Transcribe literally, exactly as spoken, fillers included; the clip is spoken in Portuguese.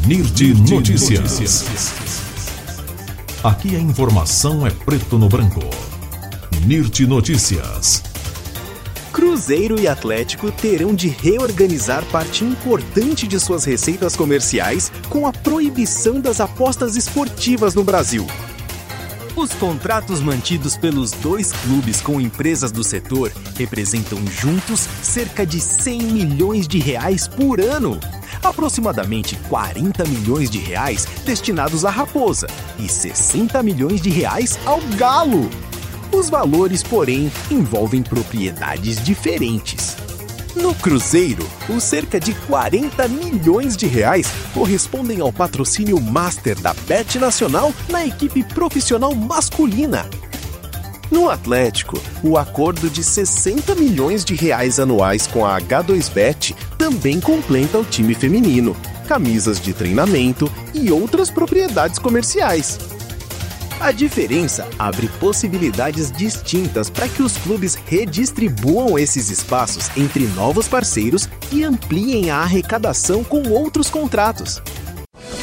Nirti Notícias. Aqui a informação é preto no branco. Nirti Notícias. Cruzeiro e Atlético terão de reorganizar parte importante de suas receitas comerciais com a proibição das apostas esportivas no Brasil. Os contratos mantidos pelos dois clubes com empresas do setor representam juntos cerca de cem milhões de reais por ano. Aproximadamente quarenta milhões de reais destinados à Raposa e sessenta milhões de reais ao Galo. Os valores, porém, envolvem propriedades diferentes. No Cruzeiro, os cerca de quarenta milhões de reais correspondem ao patrocínio Master da Bet Nacional na equipe profissional masculina. No Atlético, o acordo de sessenta milhões de reais anuais com a agá dois Bet também completa o time feminino, camisas de treinamento e outras propriedades comerciais. A diferença abre possibilidades distintas para que os clubes redistribuam esses espaços entre novos parceiros e ampliem a arrecadação com outros contratos.